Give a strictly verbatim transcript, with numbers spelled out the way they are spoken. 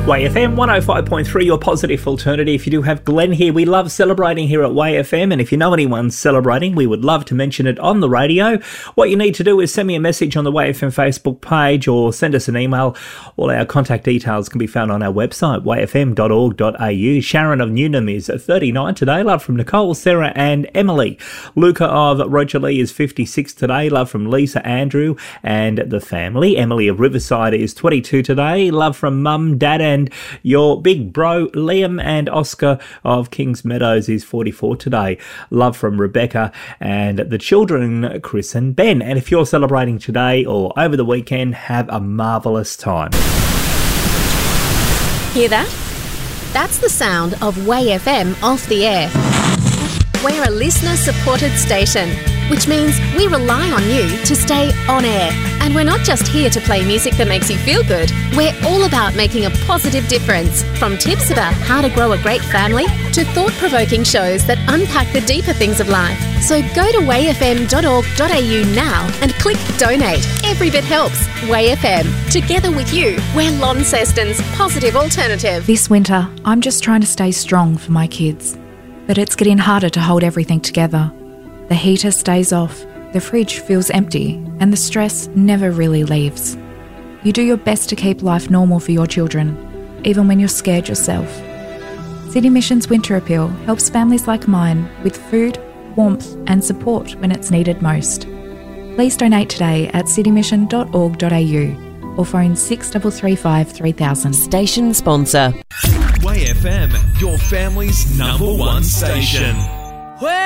Way F M one oh five point three, your positive alternative. You do have Glenn here. We love celebrating here at Way F M, and if you know anyone celebrating, we would love to mention it on the radio. What you need to do is send me a message on the Way F M Facebook page or send us an email. All our contact details can be found on our website, way f m dot org dot a u. Sharon of Newnham is thirty-nine today. Love from Nicole, Sarah and Emily. Luca of Rogerlee is fifty-six today. Love from Lisa, Andrew and the family. Emily of Riverside is twenty-two today. Love from Mum, Dad and And your big bro, Liam, and Oscar of Kings Meadows is forty-four today. Love from Rebecca and the children, Chris and Ben. And if you're celebrating today or over the weekend, have a marvellous time. Hear that? That's the sound of Way F M off the air. We're a listener-supported station, which means we rely on you to stay on air. And we're not just here to play music that makes you feel good. We're all about making a positive difference, from tips about how to grow a great family to thought-provoking shows that unpack the deeper things of life. So go to way f m dot org dot a u now and click donate. Every bit helps. Way F M. Together with you, we're Launceston's positive alternative. This winter, I'm just trying to stay strong for my kids. But it's getting harder to hold everything together. The heater stays off, the fridge feels empty, and the stress never really leaves. You do your best to keep life normal for your children, even when you're scared yourself. City Mission's Winter Appeal helps families like mine with food, warmth and support when it's needed most. Please donate today at city mission dot org dot a u or phone six three three five three thousand. Station sponsor. Way F M, your family's number one station.